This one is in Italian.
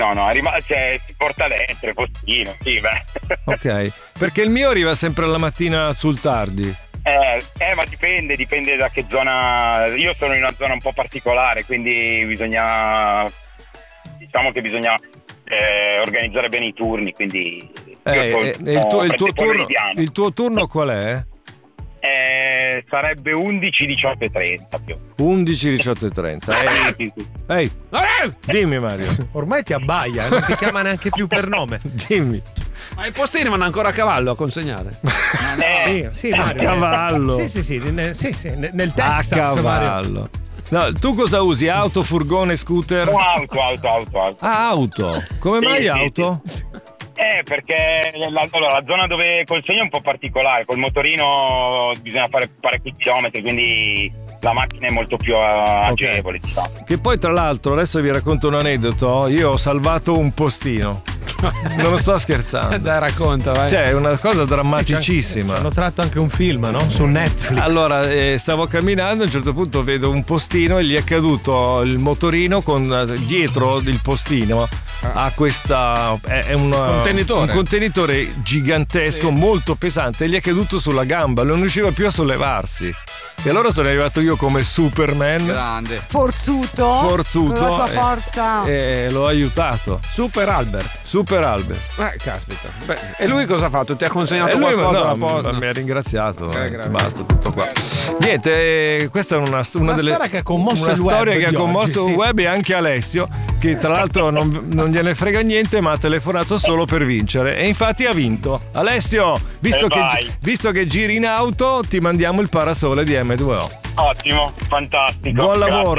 No, si porta dentro, è postino, sì, beh. Ok, perché il mio arriva sempre la mattina sul tardi. Ma dipende da che zona. Io sono in una zona un po' particolare, quindi bisogna organizzare bene i turni, quindi il tuo turno qual è? Sarebbe 11, 18 e 30 più. 11, 18 e 30. Ehi, dimmi Mario. Ormai ti abbaia, non ti chiama neanche più per nome. Dimmi. Ma i postini vanno ancora a cavallo a consegnare? Sì, Mario. A cavallo. Sì, nel Texas, a cavallo. Mario. No, tu cosa usi? Auto, furgone, scooter? Auto. Auto. Come mai auto? Perché la zona dove consegno è un po' particolare, col motorino bisogna fare parecchi chilometri, quindi la macchina è molto più agevole, diciamo. Che poi tra l'altro, adesso vi racconto un aneddoto, io ho salvato un postino. Non sto scherzando. Dai, racconta, vai. Cioè, è una cosa drammaticissima. Hanno tratto anche un film, no? Su Netflix. Allora, stavo camminando, a un certo punto vedo un postino e gli è caduto il motorino con dietro il postino a questa è un contenitore gigantesco, sì, molto pesante, e gli è caduto sulla gamba, non riusciva più a sollevarsi. E allora sono arrivato io come Superman. Grande. Forzuto. Con la sua forza. E l'ho aiutato. Super Albert. Caspita. Beh, e lui cosa ha fatto? Ti ha consegnato qualcosa alla porta? Mi ha ringraziato. Basta, tutto qua. Niente, questa è una delle storia che ha commosso una il storia web che ha commosso il web e anche Alessio, che tra l'altro non gliene frega niente, ma ha telefonato solo per vincere. E infatti ha vinto. Alessio, visto che giri in auto, ti mandiamo il parasole di M2O. Ottimo, fantastico. Buon lavoro.